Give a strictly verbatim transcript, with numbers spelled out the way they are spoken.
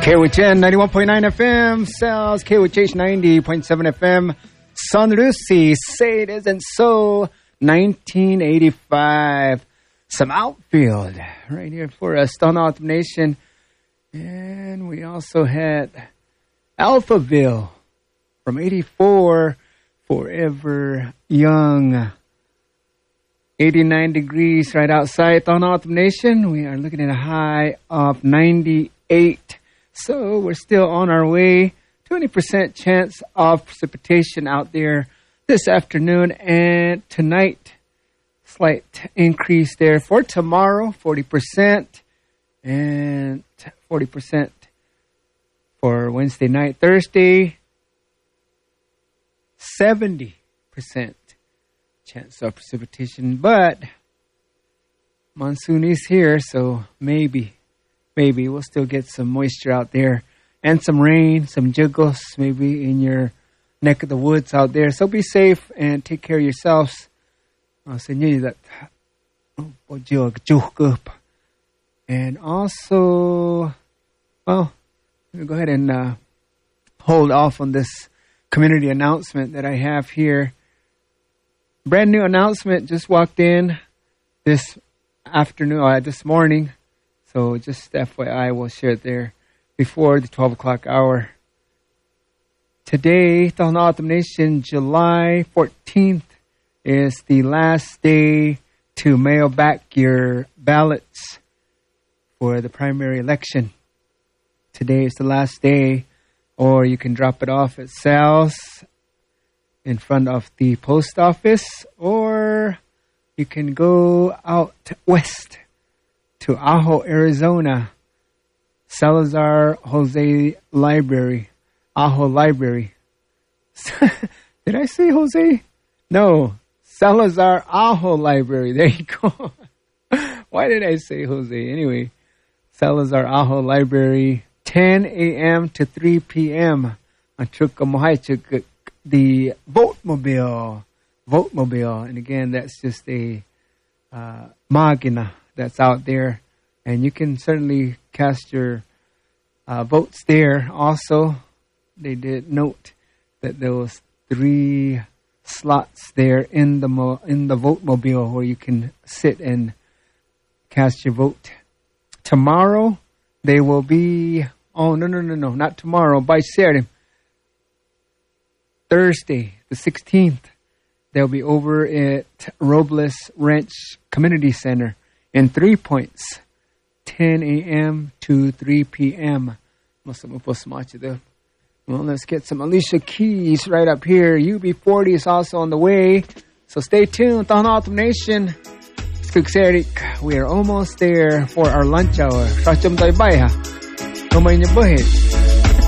K W H ninety-one point nine F M, Sal's K W H ninety point seven F M, San Lucy, Say It Isn't So, nineteen eighty-five. Some outfield right here for us, Stone Autumn Nation. And we also had Alphaville from eighty-four, Forever Young. eighty-nine degrees right outside Stone Autumn Nation. We are looking at a high of ninety-eight. So we're still on our way. twenty percent chance of precipitation out there this afternoon and tonight. Slight increase there for tomorrow, forty percent. And forty percent for Wednesday night. Thursday, seventy percent chance of precipitation. But monsoon is here, so maybe. Maybe we'll still get some moisture out there and some rain, some jiggles maybe in your neck of the woods out there. So be safe and take care of yourselves. And also, well, I'm going to go ahead and uh, hold off on this community announcement that I have here. Brand new announcement just walked in this afternoon, uh, this morning. So just F Y I, we'll share it there before the twelve o'clock hour. Today, Stone Autumn Nation, July fourteenth, is the last day to mail back your ballots for the primary election. Today is the last day, or you can drop it off at Sal's in front of the post office, or you can go out west to Ajo, Arizona, Salazar Jose Library, Ajo Library. Did I say Jose? No, Salazar Ajo Library. There you go. Why did I say Jose? Anyway, Salazar Ajo Library, ten a.m. to three p.m. The Vote-mobile. Vote-mobile. And again, that's just a uh, magina that's out there, and you can certainly cast your uh, votes there. Also, they did note that there was three slots there in the mo- in the vote mobile where you can sit and cast your vote. Tomorrow they will be. Oh no no no no! Not tomorrow. By Saturday, Thursday the sixteenth, they'll be over at Robles Ranch Community Center. In Three Points, ten a.m. to three p.m. Well, let's get some Alicia Keys right up here. U B forty is also on the way. So stay tuned. Stone Autumn Nation. It's Eric. We are almost there for our lunch hour. Sacham tayo bay ha. Kamay niyo buhit.